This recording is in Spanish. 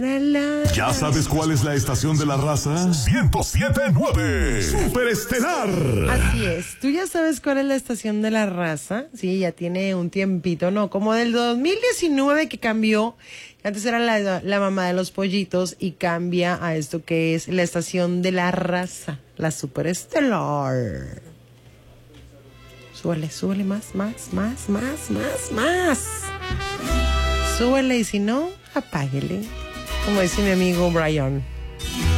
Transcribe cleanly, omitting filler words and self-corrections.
¿Ya sabes cuál es la estación de la raza? 107.9 Superestelar. Así es. ¿Tú ya sabes cuál es la estación de la raza? Sí, ya tiene un tiempito, ¿no? Como del 2019 que cambió. Antes era la mamá de los pollitos y cambia a esto que es la estación de la raza, la Superestelar. Súbele más. Súbele y si no, apáguele. Como dice mi amigo Brian.